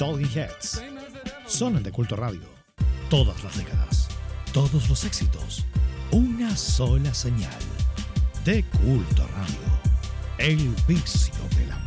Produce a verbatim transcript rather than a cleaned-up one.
Talking Heads. Sonan de Culto Radio. Todas las décadas, todos los éxitos. Una sola señal. De Culto Radio. El vicio de la